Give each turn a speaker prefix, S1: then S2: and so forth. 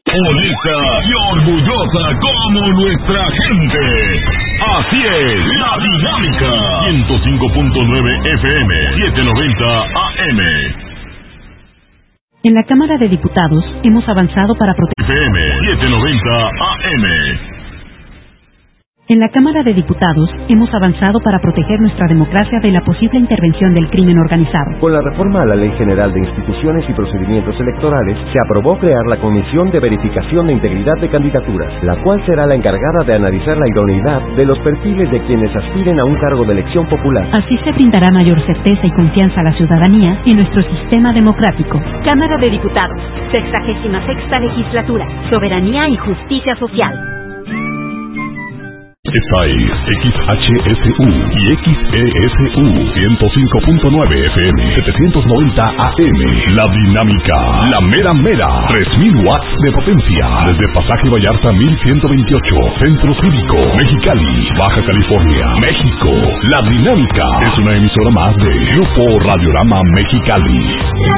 S1: Bonita y orgullosa como nuestra gente. Así es, La Dinámica. 105.9 FM, 790 AM.
S2: En la Cámara de Diputados hemos avanzado para proteger...
S1: FM, 790 AM.
S2: En la Cámara de Diputados hemos avanzado para proteger nuestra democracia de la posible intervención del crimen organizado.
S3: Con la reforma a la Ley General de Instituciones y Procedimientos Electorales, se aprobó crear la Comisión de Verificación de Integridad de Candidaturas, la cual será la encargada de analizar la idoneidad de los perfiles de quienes aspiren a un cargo de elección popular.
S2: Así se brindará mayor certeza y confianza a la ciudadanía en nuestro sistema democrático.
S4: Cámara de Diputados, 66ª Legislatura, Soberanía y Justicia Social.
S1: Esta es XHSU y XESU 105.9 FM 790 AM. La Dinámica, la mera mera, 3000 watts de potencia. Desde Pasaje Vallarta 1128, Centro Cívico, Mexicali, Baja California, México. La Dinámica es una emisora más de Grupo Radiorama Mexicali.